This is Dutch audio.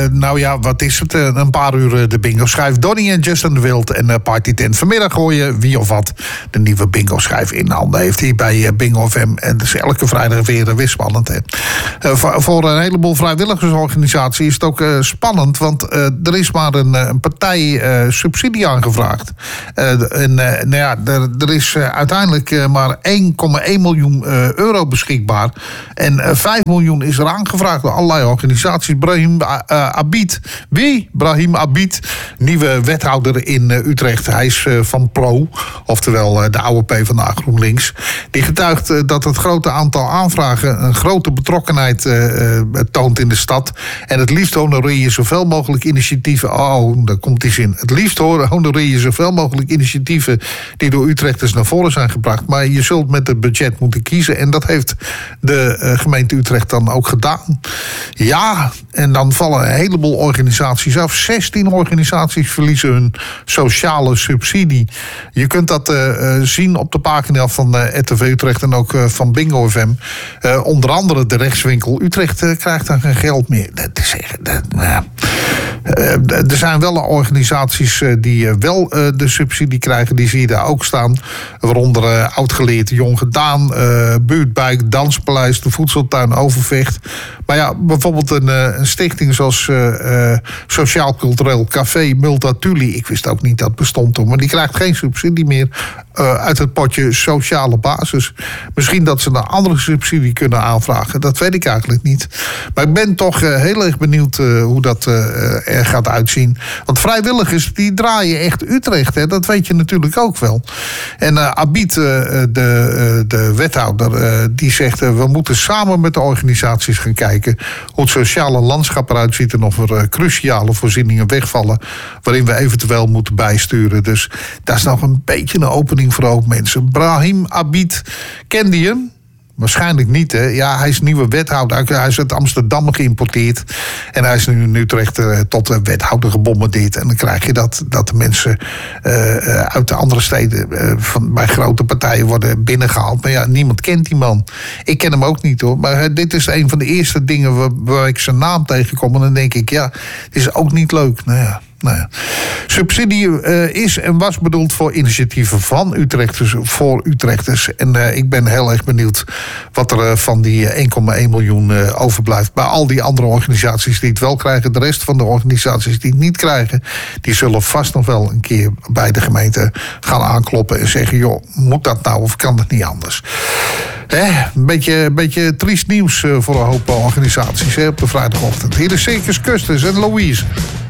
nou ja, wat is het? Een paar uur de bingo-schijf. Donnie en Justin de Wild en Party Tent. Vanmiddag gooien wie of wat de nieuwe bingo-schijf in handen heeft hier bij Bingo FM. En dus elke vrijdag weer spannend. Hè? Voor een heleboel vrijwilligersorganisaties is het ook spannend. Want er is maar een partij subsidie aangevraagd. Nou ja, er is uiteindelijk maar 1,1 miljoen euro beschikbaar. En 5 miljoen is er aangevraagd door allerlei organisaties. Brahim Abid. Wie? Brahim Abid, nieuwe wethouder in Utrecht. Hij is van PRO, oftewel de oude PvdA GroenLinks. Die getuigt dat het grote aantal aanvragen een grote betrokkenheid toont in de stad. En het liefst honoreer je zoveel mogelijk initiatieven. Oh, daar komt die zin. Het liefst honoreer je zoveel mogelijk initiatieven die door Utrechters naar voren zijn gebracht. Maar je zult met het budget moeten kiezen. En dat heeft de gemeente Utrecht dan ook gedaan. Ja, en dan vallen een heleboel organisaties af. 16 organisaties verliezen hun sociale subsidie. Je kunt dat zien op de pagina van RTV Utrecht en ook van Bingo FM. Onder andere de rechtswinkel Utrecht krijgt dan geen geld meer. Dat is echt... Er zijn wel organisaties die wel de subsidie krijgen. Die zie je daar ook staan. Waaronder Oud-Geleerd Jong Gedaan, Buurtbijk, Danspaleis, de Voedseltuin Overvecht. Maar ja, bijvoorbeeld een stichting zoals Sociaal Cultureel Café Multatuli. Ik wist ook niet dat bestond toen. Maar die krijgt geen subsidie meer uit het potje sociale basis. Misschien dat ze een andere subsidie kunnen aanvragen. Dat weet ik eigenlijk niet. Maar ik ben toch heel erg benieuwd hoe dat er gaat uitzien. Want vrijwilligers die draaien echt Utrecht. Hè? Dat weet je natuurlijk ook wel. En Abid, de wethouder, die zegt... we moeten samen met de organisaties gaan kijken... hoe het sociale landschap eruit ziet... en of er cruciale voorzieningen wegvallen... waarin we eventueel moeten bijsturen. Dus daar is nog een beetje een opening voor ook mensen. Brahim Abid, kende je hem? Waarschijnlijk niet, hè. Ja, hij is nieuwe wethouder. Hij is uit Amsterdam geïmporteerd. En hij is nu in Utrecht tot wethouder gebombardeerd. En dan krijg je dat de mensen uit de andere steden... bij grote partijen worden binnengehaald. Maar ja, niemand kent die man. Ik ken hem ook niet, hoor. Maar dit is een van de eerste dingen waar ik zijn naam tegenkom. En dan denk ik, ja, het is ook niet leuk. Nou ja. Subsidie is en was bedoeld voor initiatieven van Utrechters voor Utrechters. En ik ben heel erg benieuwd wat er van die 1,1 miljoen overblijft. Bij al die andere organisaties die het wel krijgen. De rest van de organisaties die het niet krijgen, die zullen vast nog wel een keer bij de gemeente gaan aankloppen en zeggen, joh, moet dat nou of kan dat niet anders? Een beetje triest nieuws voor een hoop organisaties op de vrijdagochtend. Hier is Circus Custers en Louise.